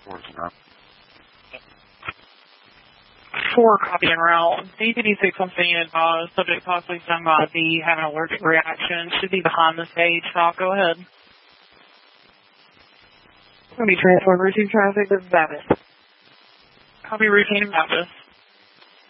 4 copy en route. DPD 617 advised, subject possibly stung by a bee, having an allergic reaction, should be behind the stage. Stop, go ahead. Going to be transferred routine traffic, this is Baptist. Copy routine and Baptist.